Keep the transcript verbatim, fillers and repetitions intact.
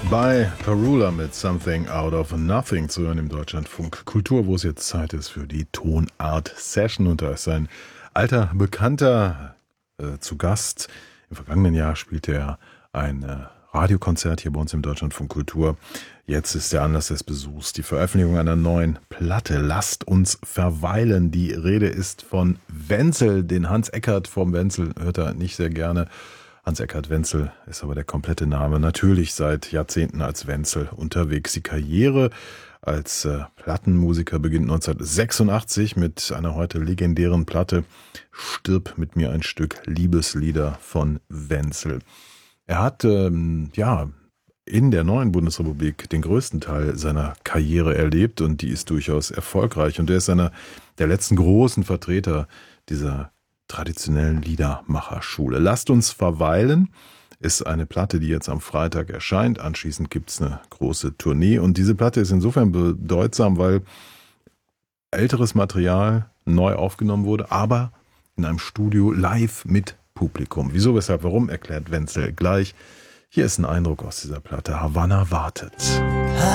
Bei Parula mit Something Out of Nothing zu hören im Deutschlandfunk Kultur, wo es jetzt Zeit ist für die Tonart Session. Und da ist ein alter Bekannter äh, zu Gast. Im vergangenen Jahr spielte er ein äh, Radiokonzert hier bei uns im Deutschlandfunk Kultur. Jetzt ist der Anlass des Besuchs die Veröffentlichung einer neuen Platte. Lasst uns verweilen. Die Rede ist von Wenzel. Den Hans Eckert vom Wenzel hört er nicht sehr gerne. Hans-Eckart Wenzel ist aber der komplette Name. Natürlich seit Jahrzehnten als Wenzel unterwegs. Die Karriere als äh, Plattenmusiker beginnt neunzehnhundertsechsundachtzig mit einer heute legendären Platte Stirb mit mir ein Stück, Liebeslieder von Wenzel. Er hat ähm, ja in der neuen Bundesrepublik den größten Teil seiner Karriere erlebt und die ist durchaus erfolgreich. Und er ist einer der letzten großen Vertreter dieser traditionellen Liedermacherschule. Lasst uns verweilen ist eine Platte, die jetzt am Freitag erscheint. Anschließend gibt es eine große Tournee und diese Platte ist insofern bedeutsam, weil älteres Material neu aufgenommen wurde, aber in einem Studio live mit Publikum. Wieso, weshalb, warum, erklärt Wenzel gleich. Hier ist ein Eindruck aus dieser Platte. Havanna wartet.